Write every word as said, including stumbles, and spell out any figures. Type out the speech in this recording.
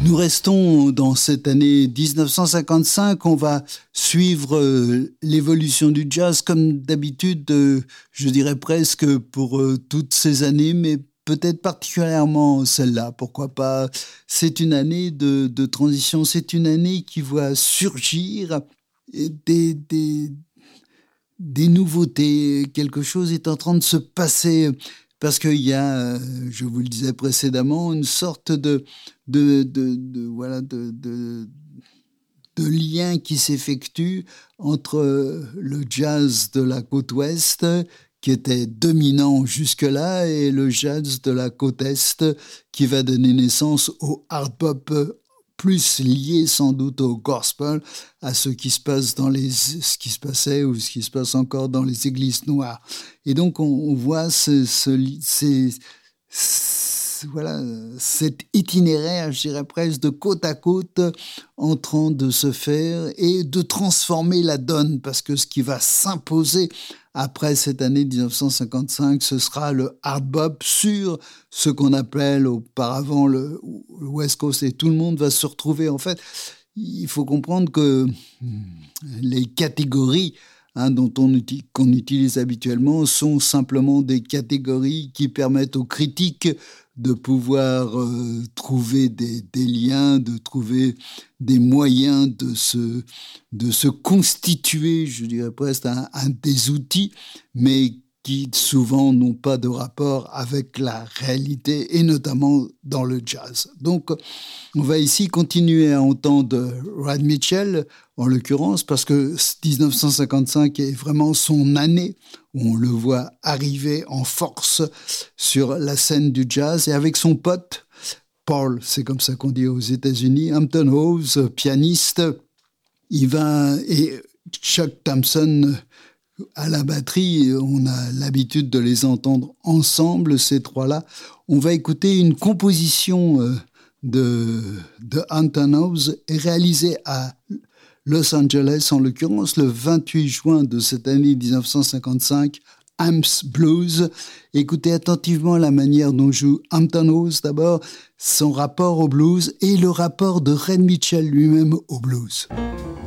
Nous restons dans cette année dix-neuf cent cinquante-cinq. On va suivre euh, l'évolution du jazz comme d'habitude, euh, je dirais presque pour euh, toutes ces années, mais peut-être particulièrement celle-là. Pourquoi pas? C'est une année de, de transition, c'est une année qui voit surgir des, des, des nouveautés. Quelque chose est en train de se passer. Parce qu'il y a, je vous le disais précédemment, une sorte de, de, de, de, voilà, de, de, de lien qui s'effectue entre le jazz de la côte ouest, qui était dominant jusque-là, et le jazz de la côte est, qui va donner naissance au hard bop, plus lié sans doute au gospel, à ce qui se passe dans les, ce qui se passait ou ce qui se passe encore dans les églises noires. Et donc on, on voit ce, ce, ces, ce, voilà, cet itinéraire, je dirais presque de côte à côte, en train de se faire et de transformer la donne, parce que ce qui va s'imposer après cette année dix-neuf cent cinquante-cinq, ce sera le hard bop sur ce qu'on appelle auparavant le, le West Coast, et tout le monde va se retrouver. En fait, il faut comprendre que les catégories hein, dont on utilise, qu'on utilise habituellement sont simplement des catégories qui permettent aux critiques de pouvoir euh, trouver des, des liens, de trouver des moyens de se, de se constituer, je dirais presque, un, un des outils, mais qui souvent n'ont pas de rapport avec la réalité, et notamment dans le jazz. Donc, on va ici continuer à entendre Red Mitchell, en l'occurrence, parce que dix-neuf cent cinquante-cinq est vraiment son année où on le voit arriver en force sur la scène du jazz, et avec son pote, Paul, c'est comme ça qu'on dit aux États-Unis, Hampton Howes, pianiste, il va, et Chuck Thompson à la batterie, on a l'habitude de les entendre ensemble, ces trois-là. On va écouter une composition de, de Hampton Howes réalisée à Los Angeles, en l'occurrence le vingt-huit juin de cette année dix-neuf cent cinquante-cinq, Hamp's Blues. Écoutez attentivement la manière dont joue Hampton Howes d'abord, son rapport au blues et le rapport de Red Mitchell lui-même au blues.